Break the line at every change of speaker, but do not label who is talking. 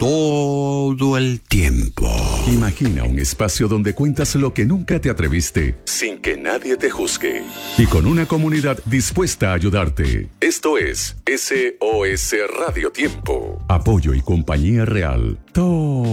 todo el tiempo.
Imagina un espacio donde cuentas lo que nunca te atreviste, sin que nadie te juzgue. Y con una comunidad dispuesta a ayudarte. Esto es SOS Radio Tiempo. Apoyo y compañía real. Todo